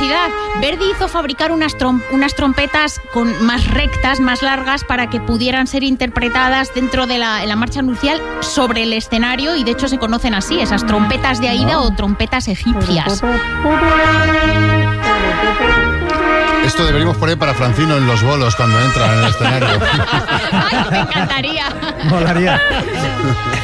curiosidad, Verdi hizo fabricar unas trompetas más rectas, más largas, para que pudieran ser interpretadas dentro de la marcha nupcial sobre el escenario, y de hecho se conocen así, esas trompetas de Aida o trompetas egipcias. Esto deberíamos poner para Francino en los bolos cuando entra en el escenario. ¡Ay, me encantaría! Molaría.